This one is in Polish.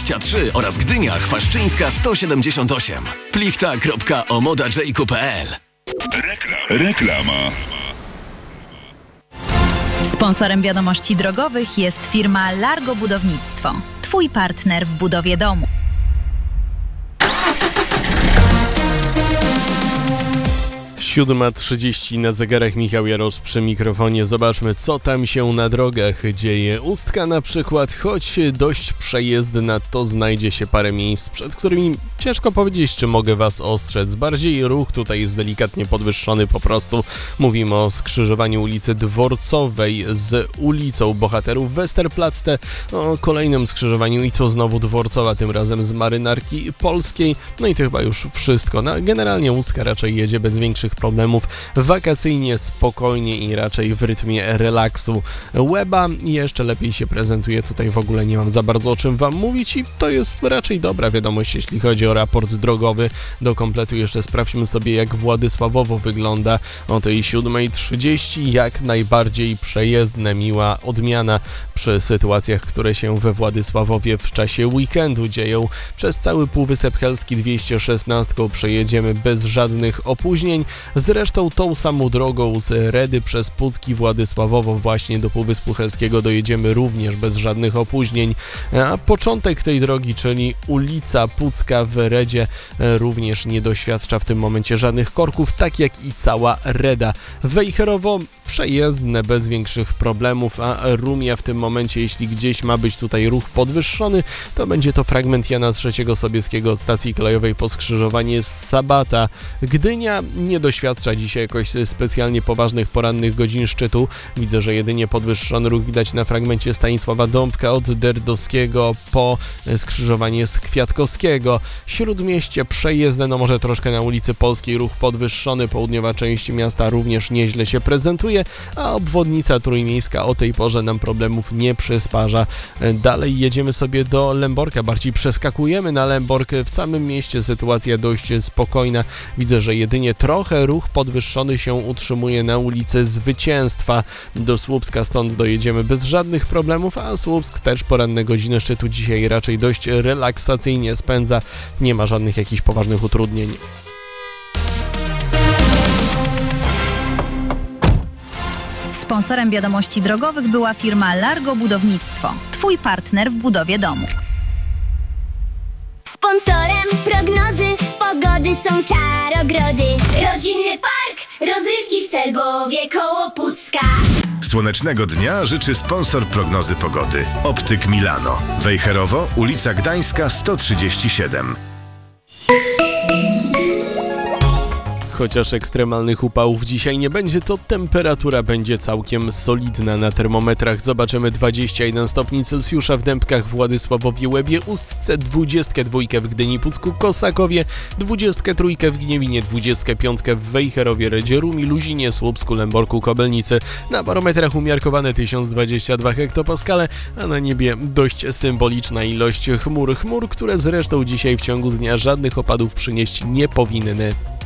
23 oraz Gdynia Chwaszczyńska 178. plichta.omoda.jku.pl. Reklama. Sponsorem wiadomości drogowych jest firma Largo Budownictwo. Twój partner w budowie domu. 7:30 na zegarach. Michał Jarosz przy mikrofonie. Zobaczmy, co tam się na drogach dzieje. Ustka na przykład, choć dość przejezdna, to znajdzie się parę miejsc, przed którymi ciężko powiedzieć, czy mogę Was ostrzec. Bardziej ruch tutaj jest delikatnie podwyższony po prostu. Mówimy o skrzyżowaniu ulicy Dworcowej z ulicą Bohaterów Westerplatte, o kolejnym skrzyżowaniu i to znowu Dworcowa, tym razem z Marynarki Polskiej. No i to chyba już wszystko. Generalnie Ustka raczej jedzie bez większych problemów, wakacyjnie, spokojnie i raczej w rytmie relaksu. Łeba jeszcze lepiej się prezentuje, tutaj w ogóle nie mam za bardzo o czym Wam mówić i to jest raczej dobra wiadomość, jeśli chodzi o raport drogowy. Do kompletu jeszcze sprawdźmy sobie, jak Władysławowo wygląda o tej 7:30. Jak najbardziej przejezdne, miła odmiana przy sytuacjach, które się we Władysławowie w czasie weekendu dzieją. Przez cały Półwysep Helski 216 przejedziemy bez żadnych opóźnień. Zresztą tą samą drogą z Redy przez Pucki Władysławowo właśnie do Półwyspu Helskiego dojedziemy również bez żadnych opóźnień. A początek tej drogi, czyli ulica Pucka w Redzie, również nie doświadcza w tym momencie żadnych korków, tak jak i cała Reda. Wejherowo przejezdne bez większych problemów, a Rumia w tym momencie, jeśli gdzieś ma być tutaj ruch podwyższony, to będzie to fragment Jana III Sobieskiego od stacji kolejowej po skrzyżowanie z Sabata. Gdynia nie doświadcza dzisiaj jakoś specjalnie poważnych porannych godzin szczytu. Widzę, że jedynie podwyższony ruch widać na fragmencie Stanisława Dąbka od Derdowskiego po skrzyżowanie z Kwiatkowskiego. Śródmieście przejezdne, no może troszkę na ulicy Polskiej ruch podwyższony, południowa część miasta również nieźle się prezentuje, a obwodnica trójmiejska o tej porze nam problemów nie przysparza. Dalej jedziemy sobie do Lęborka, bardziej przeskakujemy na Lębork. W samym mieście sytuacja dość spokojna. Widzę, że jedynie trochę ruch podwyższony się utrzymuje na ulicy Zwycięstwa. Do Słupska stąd dojedziemy bez żadnych problemów, a Słupsk też poranne godziny szczytu dzisiaj raczej dość relaksacyjnie spędza. Nie ma żadnych jakichś poważnych utrudnień. Sponsorem wiadomości drogowych była firma Largo Budownictwo. Twój partner w budowie domu. Sponsorem prognozy pogody są Czarogrody. Rodzinny park rozrywki w Celbowie koło Pucka. Słonecznego dnia życzy sponsor prognozy pogody. Optyk Milano. Wejherowo, ulica Gdańska 137. Chociaż ekstremalnych upałów dzisiaj nie będzie, to temperatura będzie całkiem solidna na termometrach. Zobaczymy 21 stopni Celsjusza w Dębkach, Władysławowie, Łebie, Ustce, 22 w Gdyni, Pucku, Kosakowie, 23 w Gniewinie, 25 w Wejherowie, Redzie, Rumi, Luzinie, Słupsku, Lęborku, Kobelnicy. Na barometrach umiarkowane 1022 hektopaskale, a na niebie dość symboliczna ilość chmur, które zresztą dzisiaj w ciągu dnia żadnych opadów przynieść nie powinny.